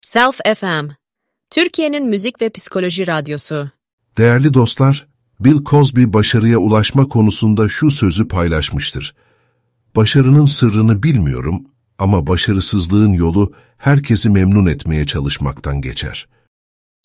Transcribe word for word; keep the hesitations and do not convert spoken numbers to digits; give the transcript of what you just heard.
Self F M, Türkiye'nin müzik ve psikoloji radyosu. Değerli dostlar, Bill Cosby başarıya ulaşma konusunda şu sözü paylaşmıştır. Başarının sırrını bilmiyorum ama başarısızlığın yolu herkesi memnun etmeye çalışmaktan geçer.